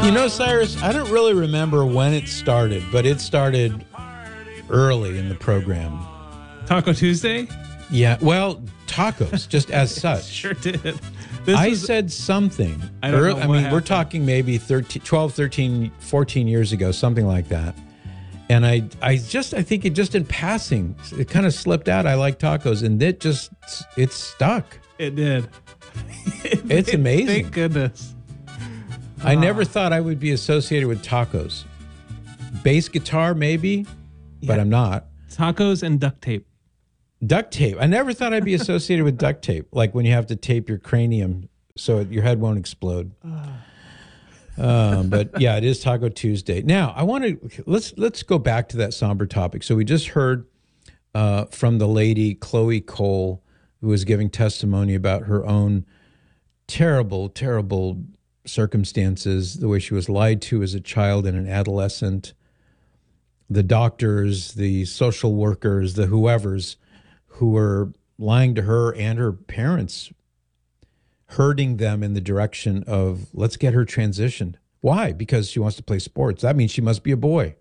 You know, Cyrus, I don't really remember when it started, but it started early in the program. Taco Tuesday? Yeah, well, tacos, just as such. Sure did. I said something. I don't know what we're happened. talking maybe 12, 13, 14 years ago, something like that. And I think it just in passing, it kind of slipped out. I like tacos, and it stuck. It did. It's amazing. Thank goodness. I never thought I would be associated with tacos. Bass guitar, maybe, but Yeah. I'm not. Tacos and duct tape. Duct tape. I never thought I'd be associated with duct tape, like when you have to tape your cranium so your head won't explode. But yeah, it is Taco Tuesday. Now, let's go back to that somber topic. So we just heard from the lady, Chloe Cole, who was giving testimony about her own terrible, terrible circumstances, the way she was lied to as a child and an adolescent, the doctors, the social workers, the whoever's who were lying to her and her parents, herding them in the direction of, let's get her transitioned. Why? Because she wants to play sports. That means she must be a boy.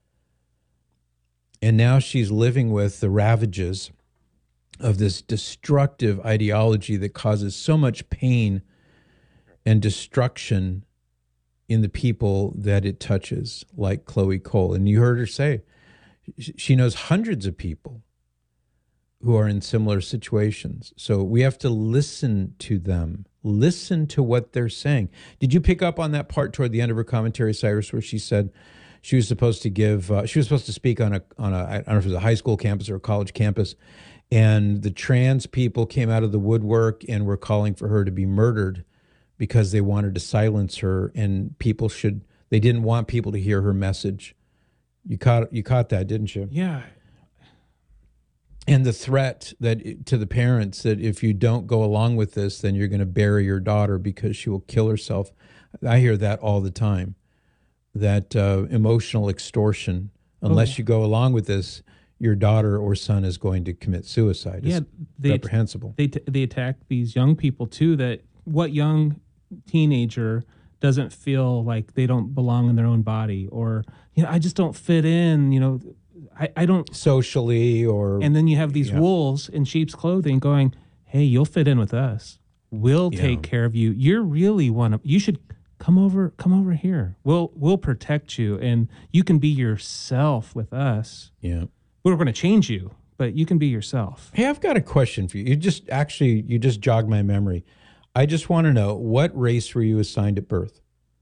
And now she's living with the ravages of this destructive ideology that causes so much pain and destruction in the people that it touches, like Chloe Cole. And you heard her say she knows hundreds of people who are in similar situations. So we have to listen to them, listen to what they're saying. Did you pick up on that part toward the end of her commentary, Cyrus, where she said she was supposed to give, she was supposed to speak on a, I don't know if it was a high school campus or a college campus, and the trans people came out of the woodwork and were calling for her to be murdered because they wanted to silence her, and they didn't want people to hear her message. You caught that, didn't you? Yeah. And the threat that to the parents that if you don't go along with this, then you're going to bury your daughter because she will kill herself. I hear that all the time. That emotional extortion. Unless you go along with this, your daughter or son is going to commit suicide. Yeah, It's they reprehensible. They attack these young people too. That what young teenager doesn't feel like they don't belong in their own body, or I just don't fit in. I don't Socially or... And then you have these wolves in sheep's clothing going, "Hey, you'll fit in with us. We'll take care of you. You're really you should come over here. We'll protect you, and you can be yourself with us. Yeah. We're going to change you, but you can be yourself." Hey, I've got a question for you. You just jogged my memory. I just want to know, what race were you assigned at birth?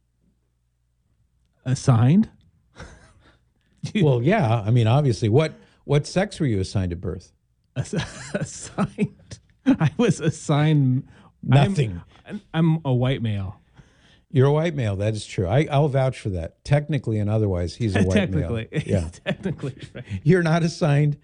Assigned? Well, yeah. I mean, obviously. What sex were you assigned at birth? Assigned? I was assigned... Nothing. I'm a white male. You're a white male. That is true. I'll vouch for that. Technically and otherwise, he's a white male. Yeah. Technically, right. You're not assigned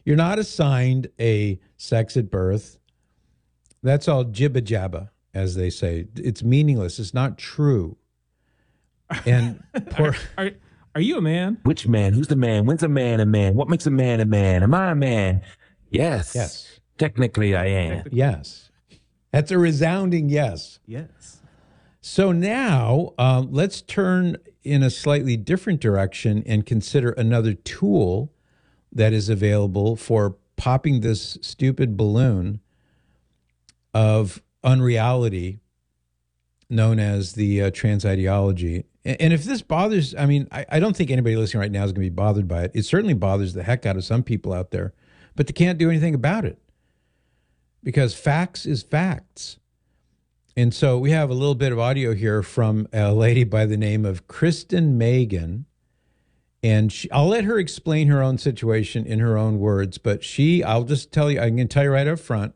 a sex at birth. That's all jibba jabba, as they say. It's meaningless. It's not true. And Are you a man? Which man? Who's the man? When's a man a man? What makes a man a man? Am I a man? Yes. Yes. Technically, I am. Yes. That's a resounding yes. Yes. So now let's turn in a slightly different direction and consider another tool that is available for popping this stupid balloon of unreality known as the trans ideology. And if this bothers, I don't think anybody listening right now is going to be bothered by it. It certainly bothers the heck out of some people out there, but they can't do anything about it because facts is facts. And so we have a little bit of audio here from a lady by the name of Kristen Megan. And I'll let her explain her own situation in her own words, but I'll just tell you, I'm going to tell you right up front,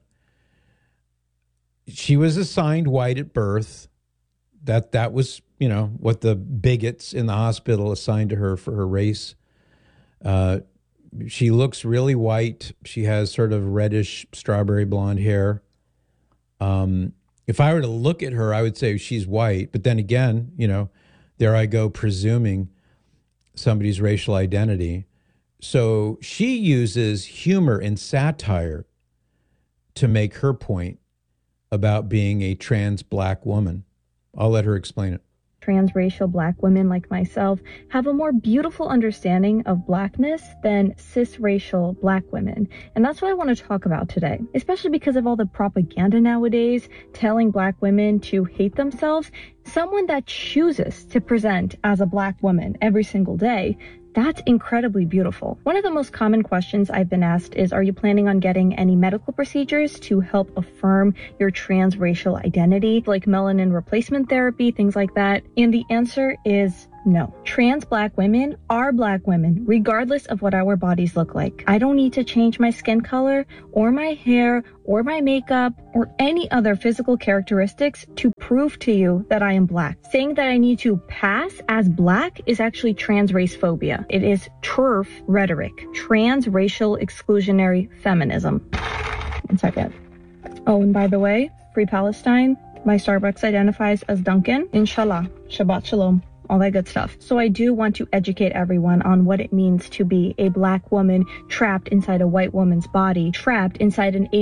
she was assigned white at birth. That was, what the bigots in the hospital assigned to her for her race. She looks really white. She has sort of reddish strawberry blonde hair. If I were to look at her, I would say she's white. But then again, there I go presuming somebody's racial identity. So she uses humor and satire to make her point about being a trans black woman. I'll let her explain it. transracial Black women like myself have a more beautiful understanding of Blackness than cisracial Black women. And that's what I want to talk about today, especially because of all the propaganda nowadays telling Black women to hate themselves. Someone that chooses to present as a Black woman every single day, that's incredibly beautiful. One of the most common questions I've been asked is, are you planning on getting any medical procedures to help affirm your transracial identity, like melanin replacement therapy, things like that? And the answer is no. Trans Black women are Black women, regardless of what our bodies look like. I don't need to change my skin color or my hair or my makeup or any other physical characteristics to prove to you that I am Black. Saying that I need to pass as Black is actually trans race phobia. It is TERF rhetoric, transracial exclusionary feminism. 1 second. Oh, and by the way, Free Palestine. My Starbucks identifies as Dunkin'. Inshallah. Shabbat Shalom. All that good stuff. So I do want to educate everyone on what it means to be a Black woman trapped inside a white woman's body, trapped inside an